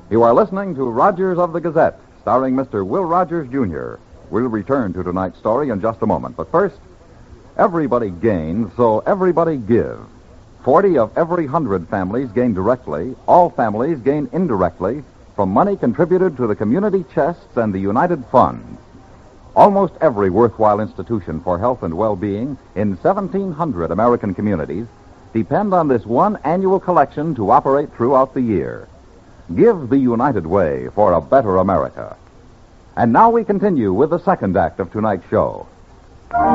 You are listening to Rogers of the Gazette, starring Mr. Will Rogers, Jr. We'll return to tonight's story in just a moment. But first, everybody gains, so everybody give. 40 of every 100 families gain directly. All families gain indirectly from money contributed to the community chests and the United Fund. Almost every worthwhile institution for health and well-being in 1,700 American communities depend on this one annual collection to operate throughout the year. Give the United Way for a better America. And now we continue with the second act of tonight's show.